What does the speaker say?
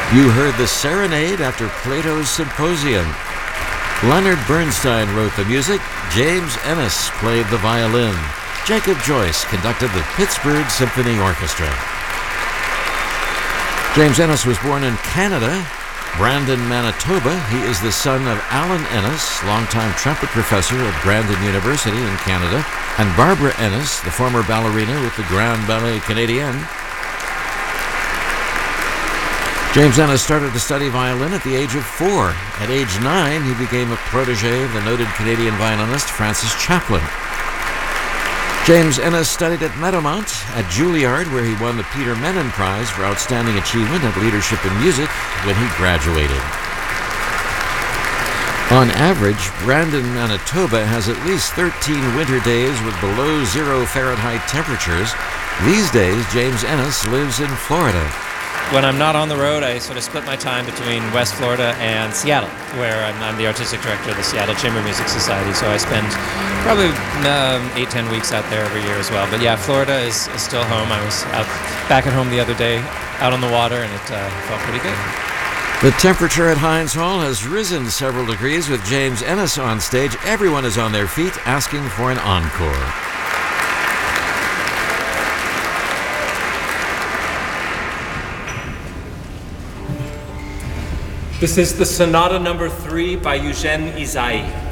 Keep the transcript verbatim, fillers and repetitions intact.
You heard the Serenade after Plato's Symposium. Leonard Bernstein wrote the music. James Ennis played the violin. Jacob Joyce conducted the Pittsburgh Symphony Orchestra. James Ennis was born in Canada, Brandon, Manitoba. He is the son of Alan Ennis, longtime trumpet professor at Brandon University in Canada, and Barbara Ennis, the former ballerina with the Grand Ballet Canadien. James Ennis started to study violin at the age of four. At age nine, he became a protege of the noted Canadian violinist Francis Chaplin. James Ennis studied at Meadowmount, at Juilliard, where he won the Peter Menon Prize for Outstanding Achievement and Leadership in Music when he graduated. On average, Brandon, Manitoba has at least thirteen winter days with below zero Fahrenheit temperatures. These days, James Ennis lives in Florida. When I'm not on the road, I sort of split my time between West Florida and Seattle, where I'm, I'm the artistic director of the Seattle Chamber Music Society, so I spend probably um, eight, ten weeks out there every year as well. But yeah, Florida is, is still home. I was out back at home the other day, out on the water, and it uh, felt pretty good. The temperature at Heinz Hall has risen several degrees with James Ennis on stage. Everyone is on their feet asking for an encore. This is the Sonata Number Three by Eugène Ysaÿe.